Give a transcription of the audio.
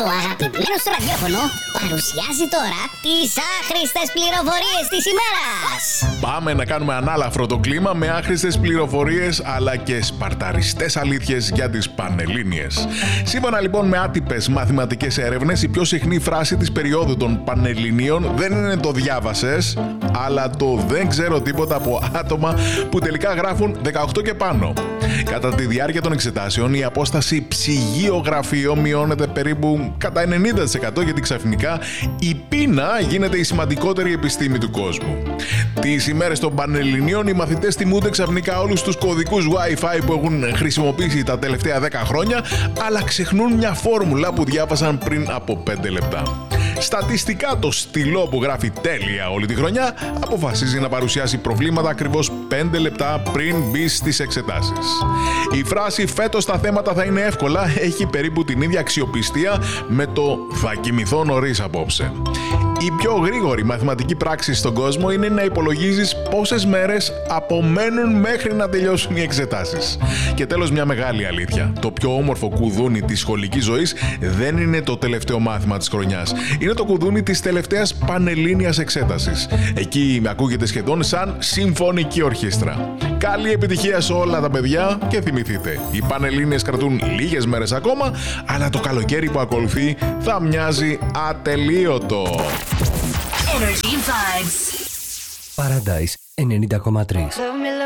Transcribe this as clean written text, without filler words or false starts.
Το αγαπημένο στο ραδιόφωνο παρουσιάζει τώρα τις άχρηστες πληροφορίες της ημέρας. Πάμε να κάνουμε ανάλαφρο το κλίμα με άχρηστες πληροφορίες αλλά και σπαρταριστές αλήθειες για τις Πανελλήνιες. Σύμφωνα λοιπόν με άτυπες μαθηματικές έρευνες, η πιο συχνή φράση της περίοδου των Πανελληνίων δεν είναι το διάβασες, αλλά το δεν ξέρω τίποτα από άτομα που τελικά γράφουν 18 και πάνω. Κατά τη διάρκεια των εξετάσεων, η απόσταση ψυγείο-γραφείο μειώνεται περίπου κατά 90%, γιατί ξαφνικά η πείνα γίνεται η σημαντικότερη επιστήμη του κόσμου. Τις ημέρες των Πανελληνίων, οι μαθητές τιμούνται ξαφνικά όλους τους κωδικούς Wi-Fi που έχουν χρησιμοποιήσει τα τελευταία 10 χρόνια, αλλά ξεχνούν μια φόρμουλα που διάβασαν πριν από 5 λεπτά. Στατιστικά, το στυλό που γράφει τέλεια όλη τη χρονιά αποφασίζει να παρουσιάσει προβλήματα ακριβώς 5 λεπτά πριν μπει στις εξετάσεις. Η φράση «φέτος τα θέματα θα είναι εύκολα» έχει περίπου την ίδια αξιοπιστία με το «θα κοιμηθώ νωρίς απόψε». Η πιο γρήγορη μαθηματική πράξη στον κόσμο είναι να υπολογίζεις πόσες μέρες απομένουν μέχρι να τελειώσουν οι εξετάσεις. Και τέλος, μια μεγάλη αλήθεια. Το πιο όμορφο κουδούνι της σχολικής ζωής δεν είναι το τελευταίο μάθημα της χρονιάς. Είναι το κουδούνι της τελευταίας πανελλήνιας εξέτασης. Εκεί ακούγεται σχεδόν σαν συμφωνική ορχήστρα. Καλή επιτυχία σε όλα τα παιδιά και θυμηθείτε, οι Πανελλήνιες κρατούν λίγες μέρες ακόμα, αλλά το καλοκαίρι που ακολουθεί θα μοιάζει ατελείωτο. Energy Vibes. Paradise 90,3.